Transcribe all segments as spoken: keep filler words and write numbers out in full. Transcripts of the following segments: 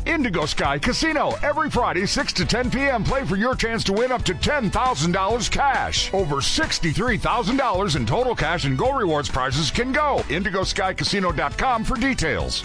Indigo Sky Casino. Every Friday, six to ten p.m. Play for your chance to win up to ten thousand dollars cash. Over sixty-three thousand dollars in total cash and Go Rewards prizes can go. indigo sky casino dot com for details.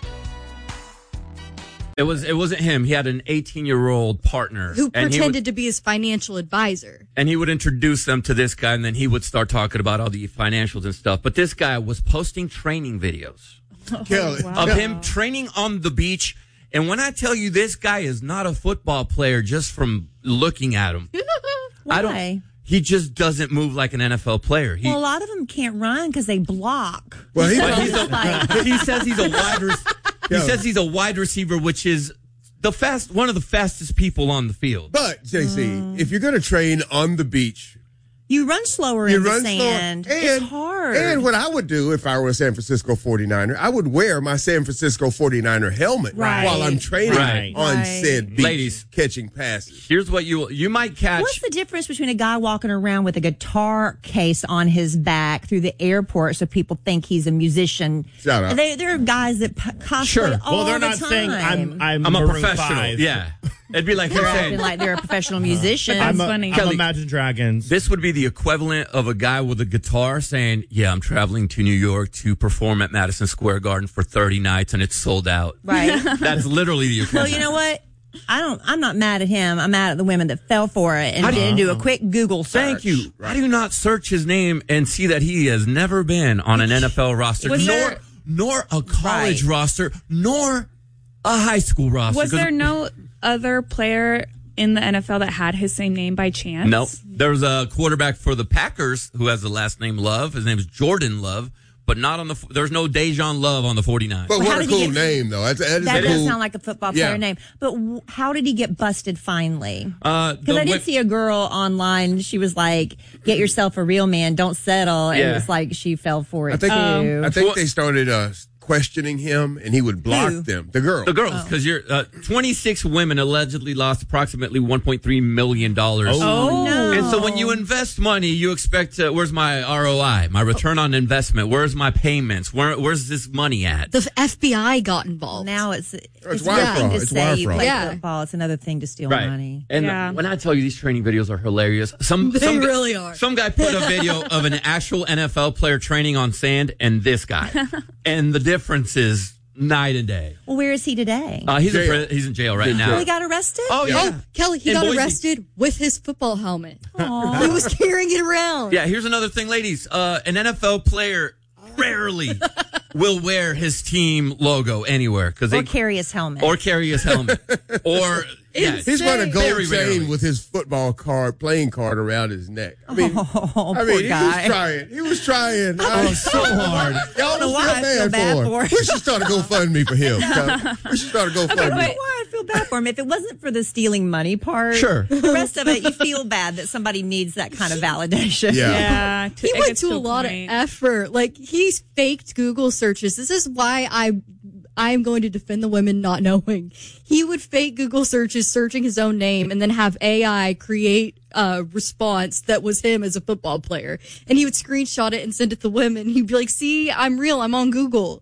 It was. It wasn't him. He had an eighteen-year-old partner who and pretended would, to be his financial advisor. And he would introduce them to this guy, and then he would start talking about all the financials and stuff. But this guy was posting training videos Kelly. wow. of him training on the beach. And when I tell you this guy is not a football player just from looking at him, Why? I don't. He just doesn't move like an N F L player. He, well, a lot of them can't run because they block. Well, he, but he's It's like- a, he says he's a wide. Re- he Yeah. says he's a wide receiver, which is the fast one of the fastest people on the field. but J C, Mm. if you're going to train on the beach, You run slower you in run the slower. sand. And, it's hard. And what I would do if I were a San Francisco forty-niner, I would wear my San Francisco forty-niner helmet Right. while I'm training Right. on Right. said beach, Ladies. catching passes. Here's what you you might catch. What's the difference between a guy walking around with a guitar case on his back through the airport so people think he's a musician? Shout out. They, there are guys that p- cosplay Sure. all Well, they're the not time. saying I'm I'm, I'm a Maroon professional. five. Yeah, it'd be like him They're saying acting like they're a professional musician. I'm, a, funny. I'm Kelly. Imagine Dragons. this would be the equivalent of a guy with a guitar saying, "Yeah, I'm traveling to New York to perform at Madison Square Garden for thirty nights and it's sold out." Right. That's literally the Well, equivalent. you know what? I don't. I'm not mad at him. I'm mad at the women that fell for it and How do you- didn't do a quick Google search. Thank you. How do you not search his name and see that he has never been on an N F L roster, Was nor there- nor a college Right. roster, nor a high school roster? Was 'Cause- there no other player in the N F L that had his same name by chance? No. There's a quarterback for the Packers who has the last name Love. His name is Jordan Love, but not on the. There's no Dejan Love on the forty-nine. But Well, how what a did he cool get- name, though. That's, that is That a does cool, sound like a football player Yeah. name. But w- how did he get busted finally? Uh, Because the I did wi- see a girl online. She was like, "Get yourself a real man. Don't settle." And Yeah. it's like she fell for it I think, too. I think Well- they started uh, questioning him, and he would block Who? them. The girl. The girls, because you're uh, twenty-six women allegedly lost approximately one point three million dollars. Oh, no. And so when you invest money, you expect to, where's my R O I, my return on investment? Where's my payments? Where, where's this money at? The F B I got involved. Now it's it's, wire one thing fraud. to It's say wire you fraud. play Yeah. football. It's another thing to steal Right. money. And Yeah. when I tell you these training videos are hilarious, some They some, really are. Some guy put a video of an actual N F L player training on sand and this guy, and the difference is night and day. Well, where is he today? Uh, he's in Jail. pri- he's in jail right In now. jail. Oh, he got arrested? Oh yeah. Oh, Kelly, he In got Boise. arrested with his football helmet. Aw. He was carrying it around. Yeah, here's another thing, ladies. Uh, an N F L player rarely will wear his team logo anywhere because they Or carry his helmet. or carry his helmet or yeah, He's wearing a gold Very chain rarely. with his football card, playing card around his neck. I mean, Oh, I poor mean, he guy. was trying. He was trying. Oh, so hard. Y'all know don't why I feel feel bad, bad for him. for him. We should start a GoFundMe for him. We should start a I don't know GoFundMe. why I feel bad for him. If it wasn't for the stealing money part, Sure. the rest of it, you feel bad that somebody needs that kind of validation. Yeah. Yeah, He it went gets to a a lot point. of effort. Like, he's faked Google searches. This is why I I'm going to defend the women not knowing. He would fake Google searches, searching his own name, and then have A I create a response that was him as a football player. And he would screenshot it and send it to women. He'd be like, see, I'm real. I'm on Google.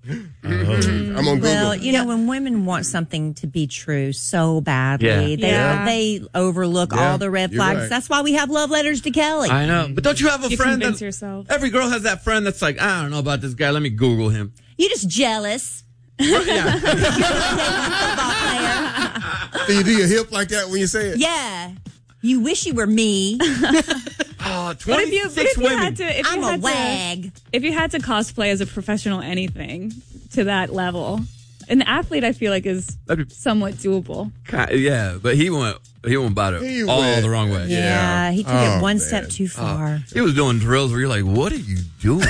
I'm on Google. Well, you know, when women want something to be true so badly, Yeah. they Yeah. they overlook Yeah, all the red you're flags. right. That's why we have love letters to Kelly. I know, but don't you have a You friend convince that yourself. every girl has that friend that's like, I don't know about this guy. Let me Google him. You're just jealous. Yeah. Football player. Do you do your hip like that when you say it? Yeah. You wish you were me. Uh, What if you, what twenty-six if you women. had to? If I'm you a had to, wag. if you had to cosplay as a professional anything to that level, an athlete, I feel like is That'd be- somewhat doable. Ki- yeah, but he went he went about it He all went- the wrong way. Yeah, he took Oh, it one man. step too far. He was doing drills where you're like, what are you doing?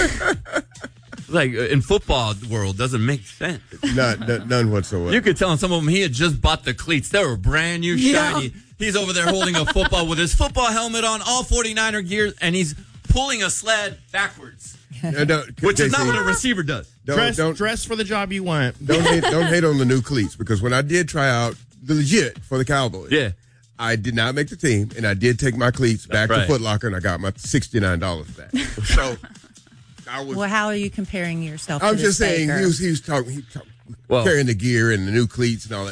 Like uh, in football world, doesn't make sense. Not, none, none whatsoever. You could tell in some of them he had just bought the cleats. They were brand new, shiny. He's over there holding a football with his football helmet on, all forty-niner gear, and he's pulling a sled backwards, Uh, don't- which is not J C, what a receiver does. don't, dress, don't, dress for the job you want. don't, hate, don't hate on the new cleats, because when I did try out the legit for the Cowboys, Yeah. I did not make the team, and I did take my cleats back right. to Foot Locker, and I got my sixty-nine dollars back. So I was. Well, how are you comparing yourself I'm to just this saying baker? he was he was talking he talk, Well- carrying the gear and the new cleats and all that.